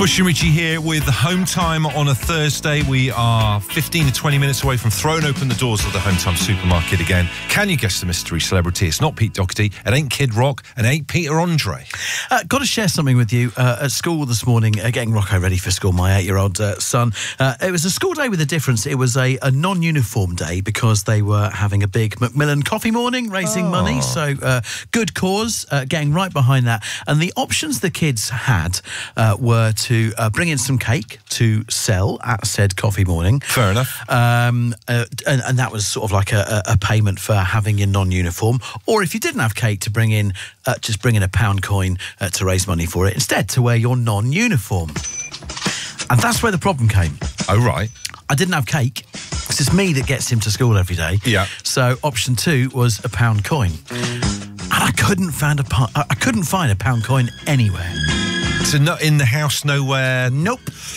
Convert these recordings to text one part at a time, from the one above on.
Bush and Richie here with Home Time on a Thursday. We are 15 to 20 minutes away from throwing open the doors of the Home Time supermarket again. Can you guess the mystery celebrity? It's not Pete Doherty, it ain't Kid Rock, and it ain't Peter Andre. Got to share something with you. At school this morning, getting Rocco ready for school, my 8-year-old son. It was a school day with a difference. It was a non-uniform day because they were having a big Macmillan coffee morning, raising money. So good cause, getting right behind that. And the options the kids had were to bring in some cake to sell at said coffee morning. Fair enough. And that was sort of like a payment for having your non-uniform. Or if you didn't have cake, to bring in just bring in a pound coin to raise money for it instead, to wear your non-uniform. And that's where the problem came. Oh, right. I didn't have cake. It's me that gets him to school every day. Yeah. So option 2 was a pound coin. And I couldn't find a pound coin anywhere. So not in the house, nowhere? Nope.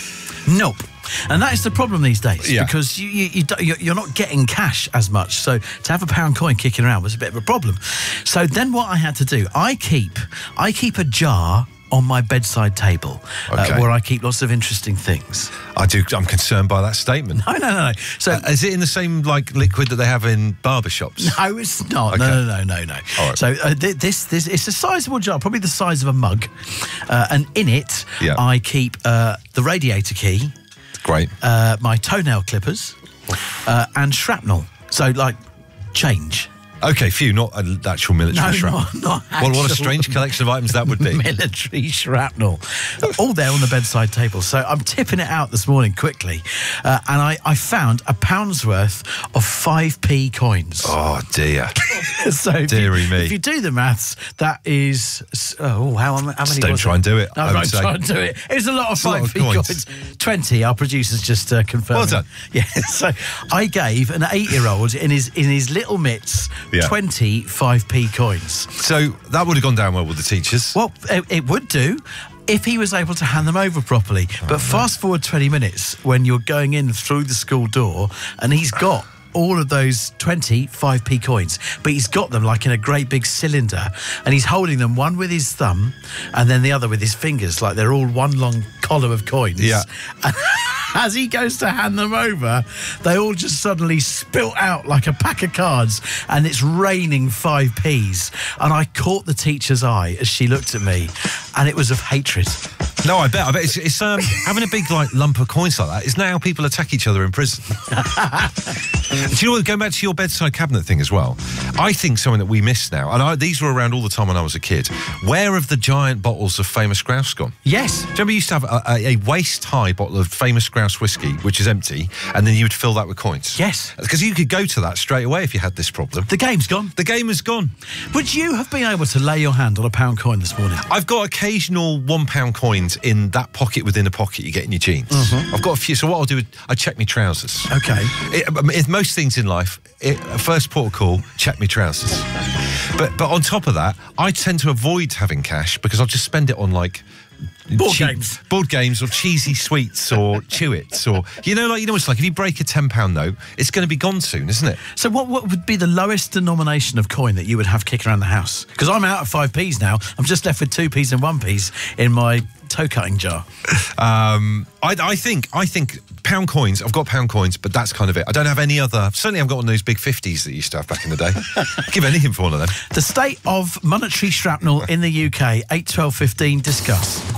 And that is the problem these days, because you're not getting cash as much. So to have a pound coin kicking around was a bit of a problem. So then what I had to do, I keep a jar on my bedside table where I keep lots of interesting things. I'm concerned by that statement. No. So is it in the same liquid that they have in barbershops? No, it's not. Okay. No. All right. So this it's a sizable jar, probably the size of a mug, and in it I keep the radiator key. Great. My toenail clippers and shrapnel. So like change. Okay, phew, not an actual military shrapnel. Not actual. Well, what a strange collection of items that would be. Military shrapnel. All there on the bedside table. So I'm tipping it out this morning quickly. And I found a pound's worth of 5p coins. Oh, dear. So Deary me. If you do the maths, that is... how many don't try and do it. No, don't try and do it. It's a lot of 5p coins. 20, our producers just confirmed. Well done. Yeah, so I gave an 8-year-old in his little mitts 20 5p coins. So that would have gone down well with the teachers. Well, it would do if he was able to hand them over properly. But fast forward 20 minutes when you're going in through the school door and he's got all of those 20 5p coins, but he's got them like in a great big cylinder, and he's holding them, one with his thumb and then the other with his fingers, like they're all one long column of coins. Yeah. And as he goes to hand them over, they all just suddenly spilt out like a pack of cards, and it's raining 5p's. And I caught the teacher's eye as she looked at me, and it was of hatred. No, I bet it's having a big lump of coins like that. Isn't that how people attack each other in prison? Do you know what? Going back to your bedside cabinet thing as well, I think something that we miss now, and these were around all the time when I was a kid. Where have the giant bottles of Famous Grouse gone? Yes. Do you remember you used to have a waist-high bottle of Famous Grouse whiskey, which is empty, and then you would fill that with coins? Yes. Because you could go to that straight away if you had this problem. The game's gone. The game is gone. Would you have been able to lay your hand on a pound coin this morning? I've got occasional £1 coins in that pocket within a pocket you get in your jeans. I've got a few, so what I'll do is I check my trousers. Okay. Most things in life, first port of call, check my trousers. But on top of that, I tend to avoid having cash because I'll just spend it on board games or cheesy sweets or Chewits, or it's like if you break a £10 note, it's going to be gone soon, isn't it? So what would be the lowest denomination of coin that you would have kicking around the house? Because I'm out of 5p's now. I'm just left with 2p's and 1p's in my toe cutting jar. I think pound coins. I've got pound coins, but that's kind of it. I don't have any other. Certainly, I've got one of those big 50s that you used to have back in the day. Give anything for one of them. The state of monetary shrapnel in the UK. 8, 12, 15. Discuss.